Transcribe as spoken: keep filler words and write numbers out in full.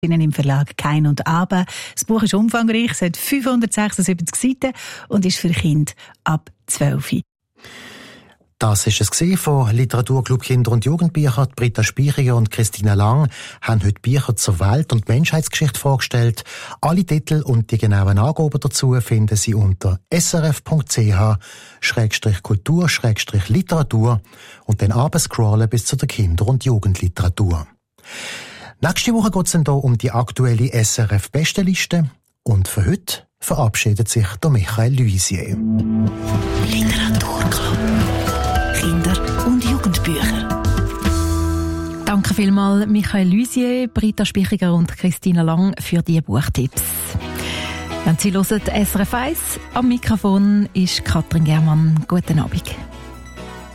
im Verlag Kein und Aber. Das Buch ist umfangreich, es hat fünfhundertsechsundsiebzig Seiten und ist für Kinder ab zwölf. Das ist es von Literaturclub Kinder- und Jugendbücher. Britta Speichiger und Christina Lang haben heute Bücher zur Welt- und Menschheitsgeschichte vorgestellt. Alle Titel und die genauen Angaben dazu finden Sie unter srf.ch Schrägstrich Kultur Schrägstrich Literatur und dann abscrollen bis zu der Kinder- und Jugendliteratur. Nächste Woche geht es dann hier um die aktuelle S R F-Bestenliste. Und für heute verabschiedet sich der Michael Luisier. Literaturclub Kinder- und Jugendbücher. Danke vielmals Michael Luisier, Britta Speichiger und Christina Lang für die Buchtipps. Wenn Sie hören, S R F eins, am Mikrofon ist Katrin Germann. Guten Abend.